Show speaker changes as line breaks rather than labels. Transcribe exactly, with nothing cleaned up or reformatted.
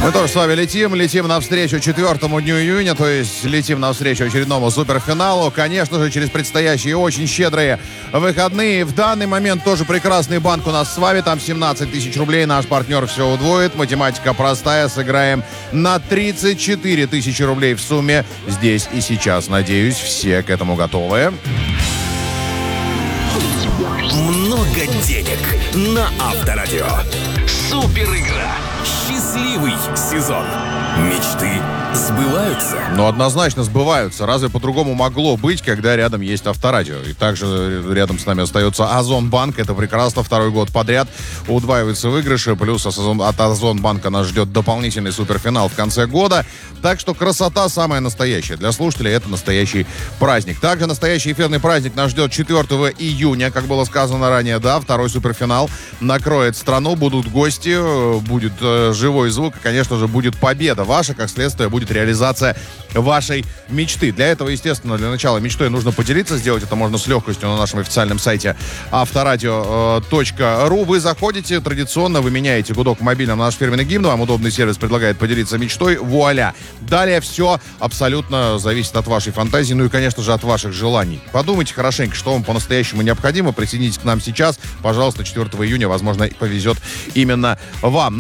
Мы тоже с вами летим, летим навстречу четвертому дню июня, то есть летим навстречу очередному суперфиналу. Конечно же, через предстоящие очень щедрые выходные. В данный момент тоже прекрасный банк у нас с вами. Там семнадцать тысяч рублей. Наш партнер все удвоит. Математика простая. Сыграем на тридцать четыре тысячи рублей в сумме здесь и сейчас. Надеюсь, все к этому готовы.
Много денег на Авторадио. Супер игра. Счастливый сезон. Мечты сбываются.
Ну, однозначно сбываются. Разве по-другому могло быть, когда рядом есть Авторадио? И также рядом с нами остается Озонбанк. Это прекрасно. Второй год подряд удваиваются выигрыши. Плюс от Озонбанка нас ждет дополнительный суперфинал в конце года. Так что красота самая настоящая. Для слушателей это настоящий праздник. Также настоящий эфирный праздник нас ждет четвертого июня, как было сказано ранее. Да, второй суперфинал накроет страну. Будут гости, будет э, живой звук. И, конечно же, будет победа ваша. Как следствие, будет реализация вашей мечты. Для этого, естественно, для начала мечтой нужно поделиться. Сделать это можно с легкостью на нашем официальном сайте авторадио точка ру. Вы заходите, традиционно вы меняете гудок в мобильном на наш фирменный гимн. Вам удобный сервис предлагает поделиться мечтой. Вуаля! Далее все абсолютно зависит от вашей фантазии, ну и, конечно же, от ваших желаний. Подумайте хорошенько, что вам по-настоящему необходимо. Присоединитесь к нам сейчас. Пожалуйста, четвертого июня, возможно, повезет именно вам.